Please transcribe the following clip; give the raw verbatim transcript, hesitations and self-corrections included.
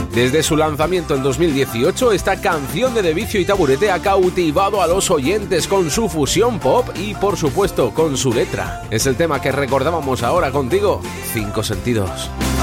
Desde su lanzamiento en dos mil dieciocho, esta canción de De Vicio y Taburete ha cautivado a los oyentes con su fusión pop y, por supuesto, con su letra. Es el tema que recordábamos ahora contigo, Cinco Sentidos.